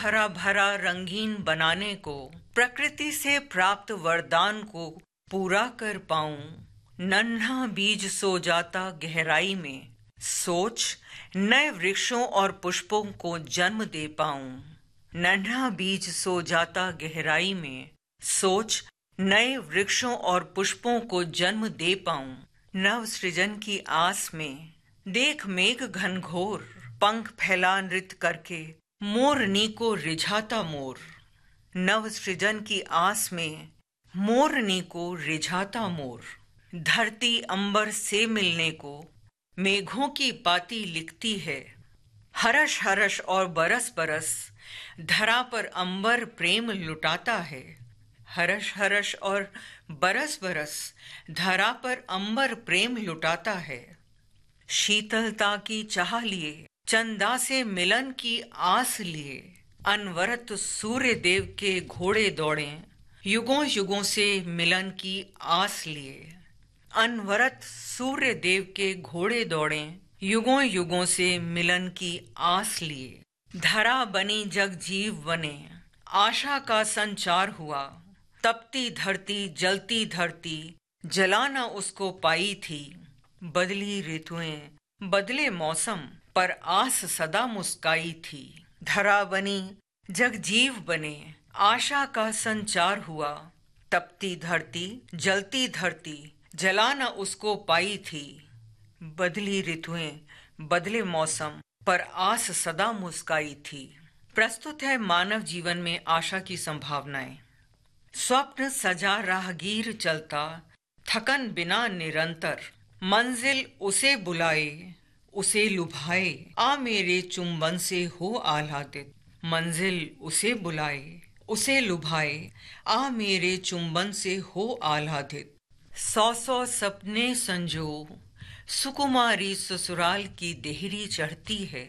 हरा भरा रंगीन बनाने को, प्रकृति से प्राप्त वरदान को पूरा कर पाऊं। नन्हा बीज सो जाता गहराई में, सोच नए वृक्षों और पुष्पों को जन्म दे पाऊं। नन्हा बीज सो जाता गहराई में, सोच नए वृक्षों और पुष्पों को जन्म दे पाऊं। नव सृजन की आस में देख मेघ घनघोर, पंख फैला नृत्य करके मोरनी को रिझाता मोर। नव सृजन की आस में मोरनी को रिझाता मोर। धरती अंबर से मिलने को मेघों की पाती लिखती है। हरष हरष और बरस बरस धरा पर अंबर प्रेम लुटाता है। हरष हरष और बरस बरस धरा पर अंबर प्रेम लुटाता है। शीतलता की चाह लिए, चंदा से मिलन की आस लिए, अनवरत सूर्य देव के घोड़े दौड़े, युगों युगों से मिलन की आस लिए। अनवरत सूर्य देव के घोड़े दौड़े, युगों युगों से मिलन की आस लिए। धरा बनी जग जीव बने, आशा का संचार हुआ। तपती धरती जलती धरती, जलाना उसको पाई थी। बदली ऋतुएं बदले मौसम, पर आस सदा मुस्काई थी। धरा बनी जग जीव बने, आशा का संचार हुआ। तपती धरती जलती धरती, जलाना उसको पाई थी। बदली ऋतुएं बदले मौसम, पर आस सदा मुस्काई थी। प्रस्तुत है मानव जीवन में आशा की संभावनाएं। स्वप्न सजा राहगीर चलता, थकन बिना निरंतर, मंजिल उसे बुलाए उसे लुभाए, आ मेरे चुंबन से हो आह्लादित। मंजिल उसे बुलाए उसे लुभाए, आ मेरे चुंबन से हो आह्लादित। सौ सौ सपने संजो, सुकुमारी ससुराल की देहरी चढ़ती है।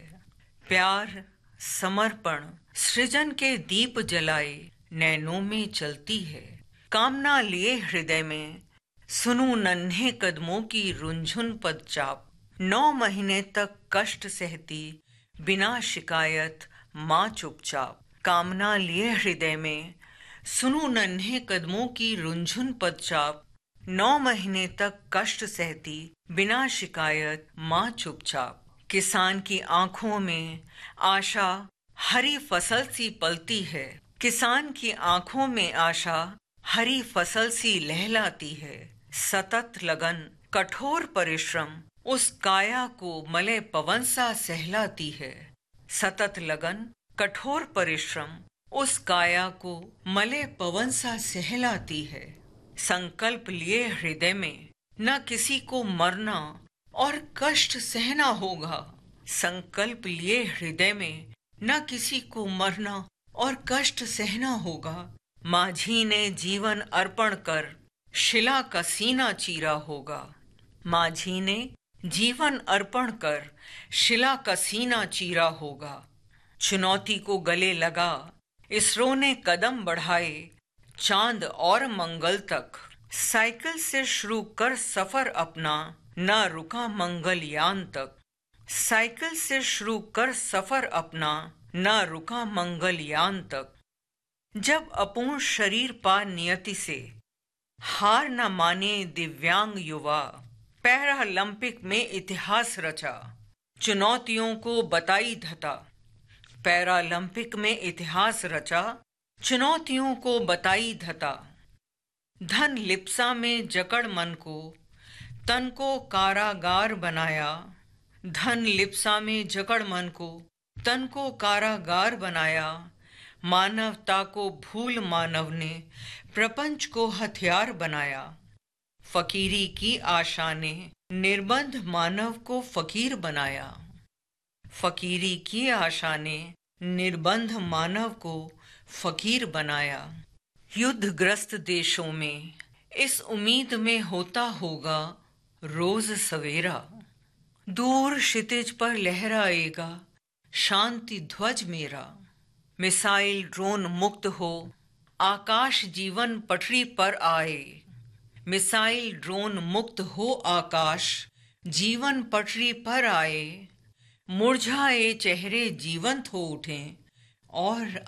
प्यार समर्पण सृजन के दीप जलाए, नैनों में चलती है। कामना लिए हृदय में, सुनूं नन्हे कदमों की रुंझुन पदचाप। 9 महीने तक कष्ट सहती, बिना शिकायत माँ चुपचाप। कामना लिए हृदय में, सुनूं नन्हे कदमों की रुंझुन पदचाप। 9 महीने तक कष्ट सहती, बिना शिकायत माँ चुपचाप। किसान की आंखों में आशा हरी फसल सी पलती है। किसान की आंखों में आशा हरी फसल सी लहलाती है। सतत लगन कठोर परिश्रम उस काया को मलय पवन सा सहलाती है। सतत लगन कठोर परिश्रम उस काया को मलय पवन सा सहलाती है। संकल्प लिए हृदय में, न किसी को मरना और कष्ट सहना होगा। संकल्प लिए हृदय में, न किसी को मरना और कष्ट सहना होगा। माझी ने जीवन अर्पण कर शिला का सीना चीरा होगा। माझी ने जीवन अर्पण कर शिला का सीना चीरा होगा। चुनौती को गले लगा इसरो ने कदम बढ़ाए, चांद और मंगल तक। साइकिल से शुरू कर सफर अपना, न रुका मंगलयान तक। साइकिल से शुरू कर सफर अपना, न रुका मंगलयान तक। जब अपूर्ण शरीर पा नियति से, हार न माने दिव्यांग युवा। पैरालंपिक में इतिहास रचा, चुनौतियों को बताई धता। पैरालंपिक में इतिहास रचा, चुनौतियों को बताई धता। धन लिप्सा में जकड़ मन को, तन को कारागार बनाया। धन लिप्सा में जकड़ मन को, तन को कारागार बनाया। मानवता को भूल मानव ने प्रपंच को हथियार बनाया। फकीरी की आशा ने निर्बंध मानव को फकीर बनाया। फकीरी की आशा ने निर्बंध मानव को फकीर बनाया। युद्धग्रस्त देशों में इस उम्मीद में होता होगा रोज सवेरा। दूर क्षितिज पर लहराएगा शांति ध्वज मेरा। मिसाइल ड्रोन मुक्त हो, आकाश जीवन पटरी पर आए। मिसाइल ड्रोन मुक्त हो, आकाश जीवन पटरी पर आए। मुरझाए चेहरे जीवंत हो उठें और